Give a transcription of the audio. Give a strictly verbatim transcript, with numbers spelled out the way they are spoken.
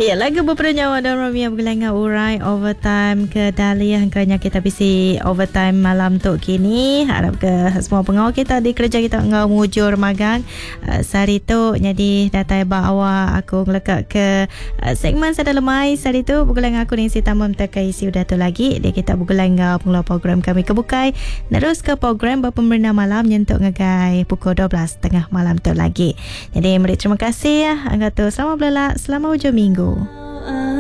Ya, lagu berpernyawa dan Romia bergelengah urai overtime ke Dahlia hangkanya kita bisi overtime malam tu kini. Harap ke semua pengawal kita di kerja kita ngau mujur magang. Uh, sehari tu jadi datai bawa aku ngelekat ke uh, segmen Sada Lemai. Sehari tu bergelengah aku ni si tamam terkai isi udah tu lagi. Dia kita bergelengah pengeluar program kami kebukai. Terus ke program berpemberina malam nyentuk ngegai pukul dua belas tengah malam tu lagi. Jadi, mari terima kasih ya. Angkat tu selamat belak, selamat hujung minggu.